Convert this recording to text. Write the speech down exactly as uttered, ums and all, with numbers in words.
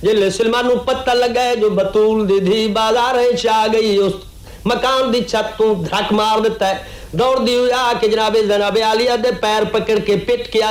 जिले सलमान नू पता लगा है जो बतूल दी धी बाजार च आ गई उस मकान दी छत तू धक मार दिता है दौड़दी हुई आके जनाबे जनाबे आलिया दे पैर पकड़ के पिट के